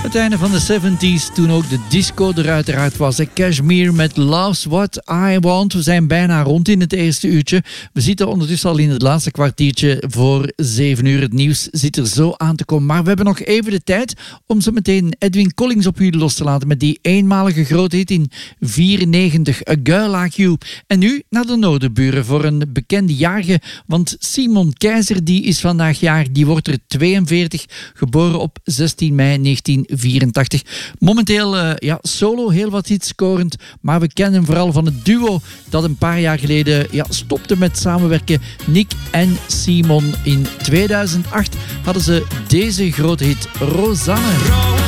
het einde van de 70s, toen ook de disco er uiteraard was. Kashmir met Love's What I Want. We zijn bijna rond in het eerste uurtje. We zitten ondertussen al in het laatste kwartiertje voor 7 uur. Het nieuws zit er zo aan te komen. Maar we hebben nog even de tijd om zo meteen Edwin Collins op jullie los te laten met die eenmalige grote hit in 94, A Girl Like You. En nu naar de Noorderburen voor een bekende jarige, want Simon Keizer die is vandaag jaar, die wordt er 42, geboren op 16 mei 1984. Momenteel solo heel wat hits scorend, maar we kennen hem vooral van het duo dat een paar jaar geleden stopte met samenwerken. Nick en Simon. In 2008 hadden ze deze grote hit, Rosanne.